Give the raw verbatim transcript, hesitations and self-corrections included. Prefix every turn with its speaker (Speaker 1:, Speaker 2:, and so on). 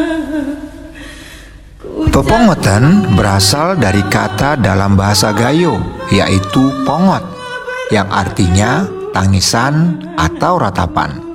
Speaker 1: Pepongotan berasal dari kata dalam bahasa Gayo, yaitu pongot, yang artinya tangisan atau ratapan.